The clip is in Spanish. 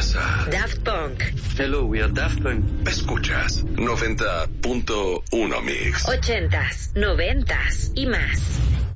Escuchas a Daft Punk. Hello, we are Daft Punk. Escuchas 90.1 Mix. 80s, 90s y más.